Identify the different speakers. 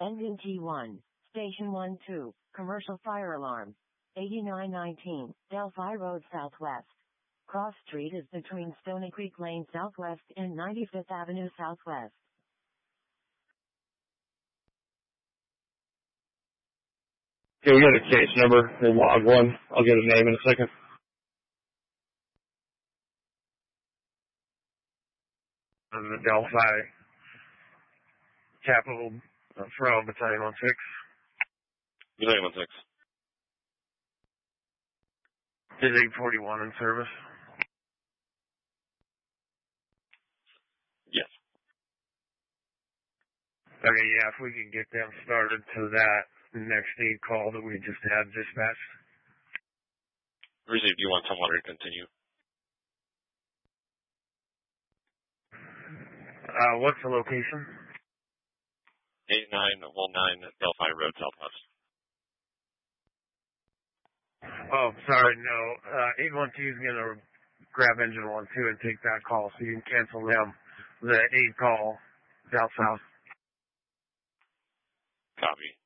Speaker 1: Engine T1, Station 1-2, Commercial Fire Alarm. 8919, Delphi Road Southwest. Cross Street is between Stony Creek Lane Southwest and 95th Avenue Southwest.
Speaker 2: Okay, we got a case number in log 1. I'll get a name in a second. The Delphi Capital from Battalion 16.
Speaker 3: Battalion 16.
Speaker 2: Is 841 in service?
Speaker 3: Yes.
Speaker 2: Okay, yeah, if we can get them started to that next aid call that we just had dispatched.
Speaker 3: Received. Do you want someone to continue?
Speaker 2: What's the location?
Speaker 3: 8919 Delphi Road Southwest.
Speaker 2: Oh, sorry, no. 812 is going to grab engine 12 and take that call, so you can cancel them. The aid call down south.
Speaker 3: Copy.